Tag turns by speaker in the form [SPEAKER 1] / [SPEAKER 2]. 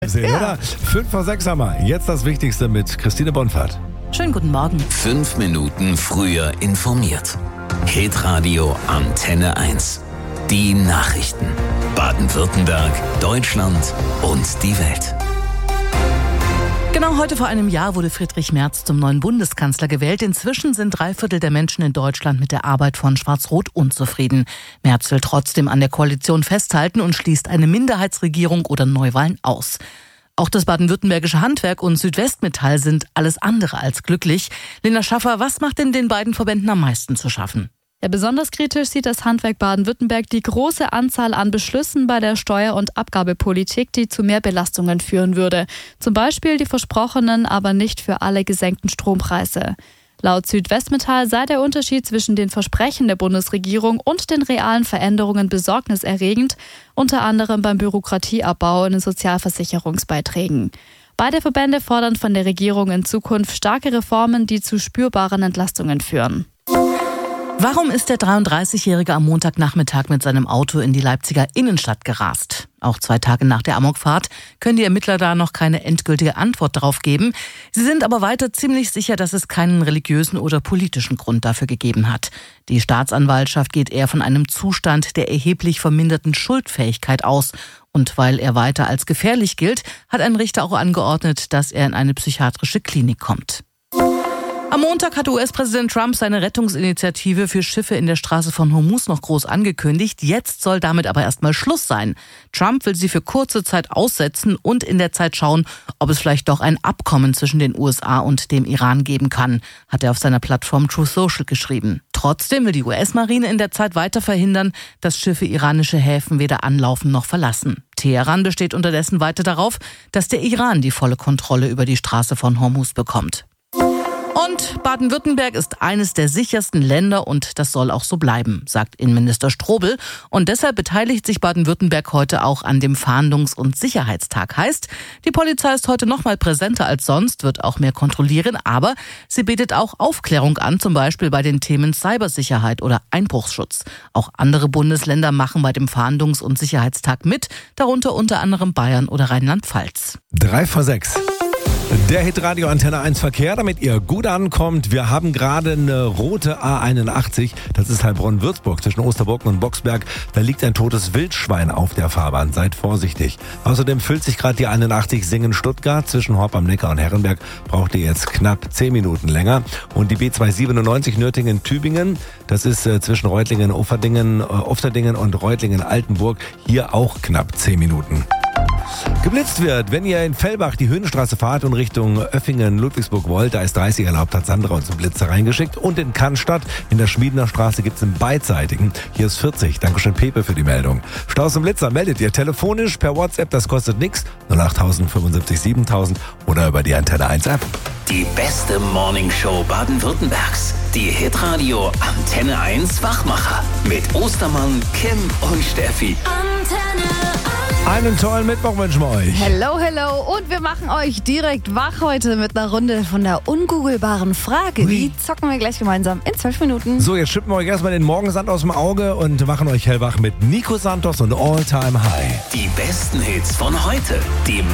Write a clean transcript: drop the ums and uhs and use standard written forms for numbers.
[SPEAKER 1] Sehen, oder? 5:06 haben wir. Jetzt das Wichtigste mit Christine Bonfart.
[SPEAKER 2] Schönen guten Morgen.
[SPEAKER 3] 5 Minuten früher informiert. Hitradio Antenne 1. Die Nachrichten. Baden-Württemberg, Deutschland und die Welt.
[SPEAKER 2] Genau heute vor einem Jahr wurde Friedrich Merz zum neuen Bundeskanzler gewählt. Inzwischen sind 3/4 der Menschen in Deutschland mit der Arbeit von Schwarz-Rot unzufrieden. Merz will trotzdem an der Koalition festhalten und schließt eine Minderheitsregierung oder Neuwahlen aus. Auch das baden-württembergische Handwerk und Südwestmetall sind alles andere als glücklich. Lena Schaffer, was macht denn den beiden Verbänden am meisten zu schaffen?
[SPEAKER 4] Ja, besonders kritisch sieht das Handwerk Baden-Württemberg die große Anzahl an Beschlüssen bei der Steuer- und Abgabepolitik, die zu mehr Belastungen führen würde. Zum Beispiel die versprochenen, aber nicht für alle gesenkten Strompreise. Laut Südwestmetall sei der Unterschied zwischen den Versprechen der Bundesregierung und den realen Veränderungen besorgniserregend, unter anderem beim Bürokratieabbau in den Sozialversicherungsbeiträgen. Beide Verbände fordern von der Regierung in Zukunft starke Reformen, die zu spürbaren Entlastungen führen.
[SPEAKER 2] Warum ist der 33-Jährige am Montagnachmittag mit seinem Auto in die Leipziger Innenstadt gerast? Auch 2 Tage nach der Amokfahrt können die Ermittler da noch keine endgültige Antwort darauf geben. Sie sind aber weiter ziemlich sicher, dass es keinen religiösen oder politischen Grund dafür gegeben hat. Die Staatsanwaltschaft geht eher von einem Zustand der erheblich verminderten Schuldfähigkeit aus. Und weil er weiter als gefährlich gilt, hat ein Richter auch angeordnet, dass er in eine psychiatrische Klinik kommt. Am Montag hat US-Präsident Trump seine Rettungsinitiative für Schiffe in der Straße von Hormuz noch groß angekündigt. Jetzt soll damit aber erstmal Schluss sein. Trump will sie für kurze Zeit aussetzen und in der Zeit schauen, ob es vielleicht doch ein Abkommen zwischen den USA und dem Iran geben kann, hat er auf seiner Plattform Truth Social geschrieben. Trotzdem will die US-Marine in der Zeit weiter verhindern, dass Schiffe iranische Häfen weder anlaufen noch verlassen. Teheran besteht unterdessen weiter darauf, dass der Iran die volle Kontrolle über die Straße von Hormuz bekommt. Und Baden-Württemberg ist eines der sichersten Länder und das soll auch so bleiben, sagt Innenminister Strobel. Und deshalb beteiligt sich Baden-Württemberg heute auch an dem Fahndungs- und Sicherheitstag. Heißt, die Polizei ist heute noch mal präsenter als sonst, wird auch mehr kontrollieren, aber sie bietet auch Aufklärung an, zum Beispiel bei den Themen Cybersicherheit oder Einbruchsschutz. Auch andere Bundesländer machen bei dem Fahndungs- und Sicherheitstag mit, darunter unter anderem Bayern oder Rheinland-Pfalz.
[SPEAKER 1] 3:06. Der Hitradio Antenne 1 Verkehr, damit ihr gut ankommt. Wir haben gerade eine rote A81. Das ist Heilbronn-Würzburg zwischen Osterburken und Boxberg. Da liegt ein totes Wildschwein auf der Fahrbahn. Seid vorsichtig. Außerdem füllt sich gerade die 81 Singen-Stuttgart zwischen Horb am Neckar und Herrenberg. Braucht ihr jetzt knapp 10 Minuten länger. Und die B297 Nürtingen-Tübingen. Das ist zwischen Reutlingen, Ufterdingen und Reutlingen-Altenburg. Hier auch knapp 10 Minuten. Geblitzt wird, wenn ihr in Fellbach die Höhenstraße fahrt und Richtung Öffingen, Ludwigsburg wollt, da ist 30 erlaubt, hat Sandra uns einen Blitzer reingeschickt. Und in Cannstatt, in der Schmiedener Straße, gibt's einen beidseitigen. Hier ist 40. Dankeschön, Pepe, für die Meldung. Staus und Blitzer meldet ihr telefonisch, per WhatsApp, das kostet nichts. 08000 75 7000 oder über die Antenne 1 App.
[SPEAKER 3] Die beste Morningshow Baden-Württembergs. Die Hitradio Antenne 1 Wachmacher. Mit Ostermann, Kim und Steffi.
[SPEAKER 1] Einen tollen Mittwoch wünschen wir euch.
[SPEAKER 4] Hello, hello. Und wir machen euch direkt wach heute mit einer Runde von der ungoogelbaren Frage. Die zocken wir gleich gemeinsam in 12 Minuten.
[SPEAKER 1] So, jetzt schippen wir euch erstmal den Morgensand aus dem Auge und machen euch hellwach mit Nico Santos und All Time High.
[SPEAKER 3] Die besten Hits von heute. Die